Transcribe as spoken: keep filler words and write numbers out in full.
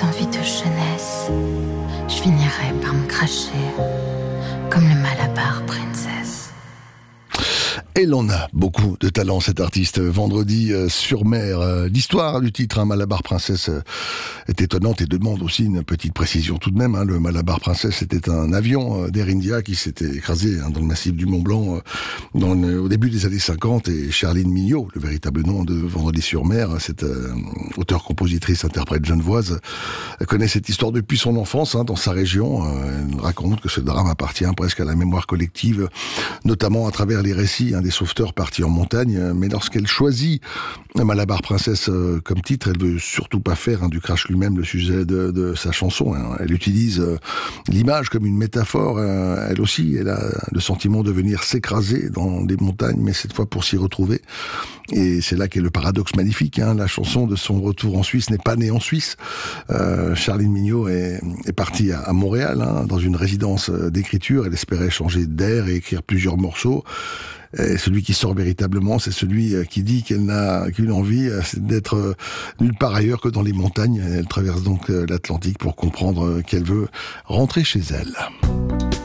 mes envies de jeunesse, je finirai par me cracher comme le Malabar Princess. Elle en a beaucoup de talent, cet artiste. Vendredi euh, sur mer. Euh, l'histoire du titre, hein, Malabar Princess, euh, est étonnante et demande aussi une petite précision tout de même. Hein. Le Malabar Princess, c'était un avion euh, d'Air India qui s'était écrasé hein, dans le massif du Mont Blanc euh, dans le, au début des années cinquante. Et Charline Mignot, le véritable nom de Vendredi sur mer, cette euh, auteure-compositrice, interprète genevoise, euh, connaît cette histoire depuis son enfance hein, dans sa région. Euh, elle raconte que ce drame appartient presque à la mémoire collective, notamment à travers les récits hein, des sauveteurs partis en montagne, mais lorsqu'elle choisit Malabar Princess euh, comme titre, elle veut surtout pas faire hein, du crash lui-même le sujet de, de sa chanson. Hein. Elle utilise euh, l'image comme une métaphore. Euh, elle aussi, elle a le sentiment de venir s'écraser dans des montagnes, mais cette fois pour s'y retrouver. Et c'est là qu'est le paradoxe magnifique. Hein. La chanson de son retour en Suisse n'est pas née en Suisse. Euh, Charline Mignot est, est partie à, à Montréal, hein, dans une résidence d'écriture. Elle espérait changer d'air et écrire plusieurs morceaux. Et celui qui sort véritablement, c'est celui qui dit qu'elle n'a qu'une envie, c'est d'être nulle part ailleurs que dans les montagnes. Elle traverse donc l'Atlantique pour comprendre qu'elle veut rentrer chez elle.